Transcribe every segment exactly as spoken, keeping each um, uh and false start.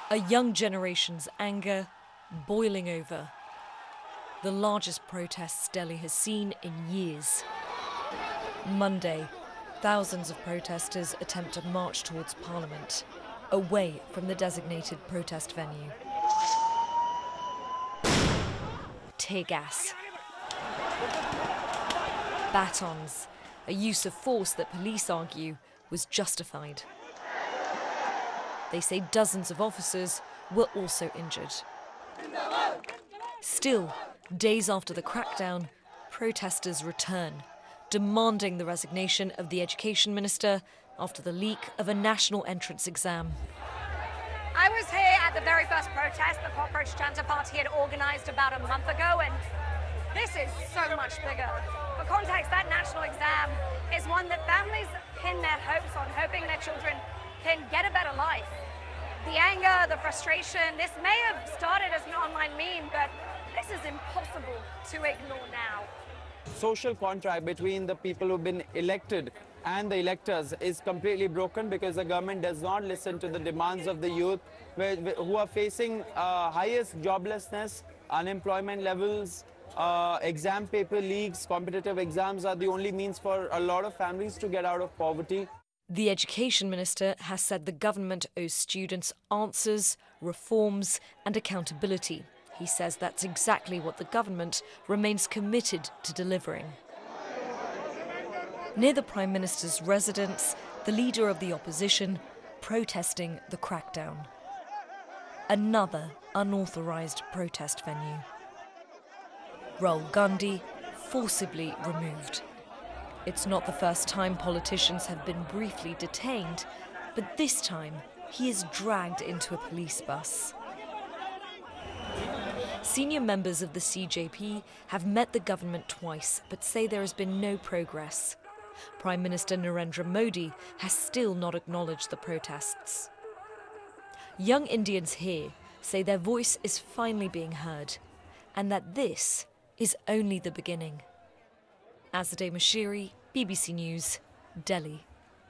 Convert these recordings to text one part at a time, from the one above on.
A young generation's anger boiling over. The largest protests Delhi has seen in years. Monday, thousands of protesters attempt to march towards Parliament, away from the designated protest venue. Tear gas, batons, a use of force that police argue was justified. They say dozens of officers were also injured. Still, days after the crackdown, protesters return, demanding the resignation of the Education Minister after the leak of a national entrance exam. I was here at the very first protest the Cockroach Janta Party had organised about a month ago, and this is so much bigger. For context, that national exam is one that families pin their hopes on, hoping their children can get a better life. The anger, the frustration, this may have started as an online meme, but this is impossible to ignore now. Social contract between the people who've been elected and the electors is completely broken because the government does not listen to the demands of the youth who are facing uh, highest joblessness, unemployment levels, uh, exam paper leaks. Competitive exams are the only means for a lot of families to get out of poverty. The Education Minister has said the government owes students answers, reforms and accountability. He says that's exactly what the government remains committed to delivering. Near the Prime Minister's residence, the leader of the opposition protesting the crackdown. Another unauthorised protest venue. Rahul Gandhi forcibly removed. It's not the first time politicians have been briefly detained, but this time he is dragged into a police bus. Senior members of the C J P have met the government twice, but say there has been no progress. Prime Minister Narendra Modi has still not acknowledged the protests. Young Indians here say their voice is finally being heard, and that this is only the beginning. Azadeh Mashiri, B B C News, Delhi.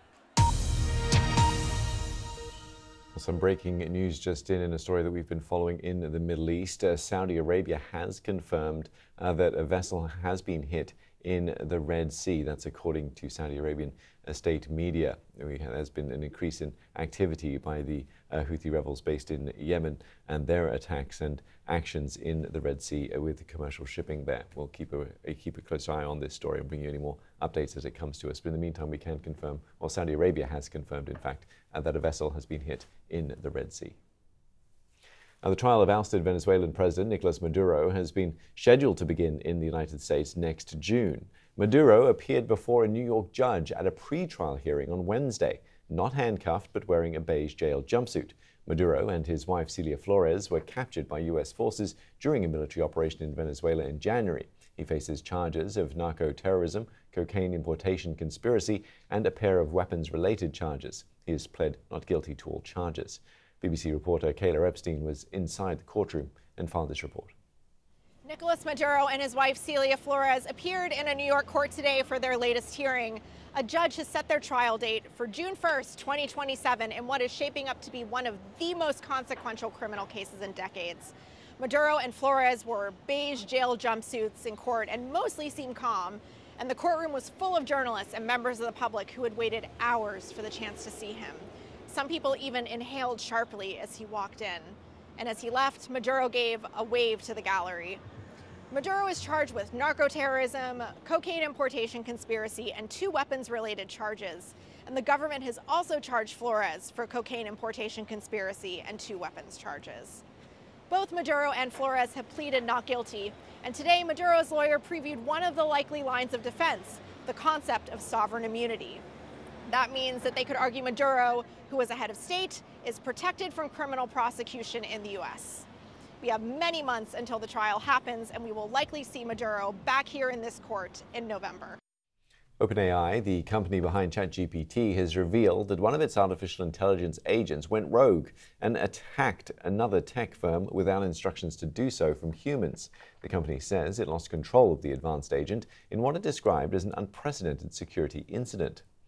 Some breaking news just in, in a story that we've been following in the Middle East. Uh, Saudi Arabia has confirmed uh, that a vessel has been hit in the Red Sea. That's according to Saudi Arabian uh, state media. We have, there's been an increase in activity by the uh, Houthi rebels based in Yemen and their attacks and actions in the Red Sea uh, with the commercial shipping there. We'll keep a, a, keep a close eye on this story and bring you any more updates as it comes to us. But in the meantime, we can confirm, or Saudi Arabia has confirmed, in fact, uh, that a vessel has been hit in the Red Sea. Now, the trial of ousted Venezuelan President Nicolas Maduro has been scheduled to begin in the United States next June. Maduro appeared before a New York judge at a pre-trial hearing on Wednesday, not handcuffed but wearing a beige jail jumpsuit. Maduro and his wife Celia Flores were captured by U S forces during a military operation in Venezuela in January. He faces charges of narco-terrorism, cocaine importation conspiracy, and a pair of weapons-related charges. He has pled not guilty to all charges. B B C reporter Kayla Epstein was inside the courtroom and found this report. Nicolas Maduro and his wife Celia Flores appeared in a New York court today for their latest hearing. A judge has set their trial date for June first, twenty twenty-seven, in what is shaping up to be one of the most consequential criminal cases in decades. Maduro and Flores wore beige jail jumpsuits in court and mostly seemed calm, and the courtroom was full of journalists and members of the public who had waited hours for the chance to see him. Some people even inhaled sharply as he walked in. And as he left, Maduro gave a wave to the gallery. Maduro is charged with narco-terrorism, cocaine importation conspiracy, and two weapons-related charges. And the government has also charged Flores for cocaine importation conspiracy and two weapons charges. Both Maduro and Flores have pleaded not guilty. And today, Maduro's lawyer previewed one of the likely lines of defense, the concept of sovereign immunity. That means that they could argue Maduro, who was a head of state, is protected from criminal prosecution in the U S. We have many months until the trial happens, and we will likely see Maduro back here in this court in November. OpenAI, the company behind ChatGPT, has revealed that one of its artificial intelligence agents went rogue and attacked another tech firm without instructions to do so from humans. The company says it lost control of the advanced agent in what it described as an unprecedented security incident.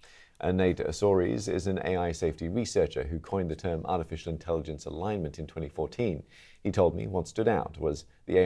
Uh, Nate Assories is an A I safety researcher who coined the term artificial intelligence alignment in twenty fourteen. He told me what stood out was the A I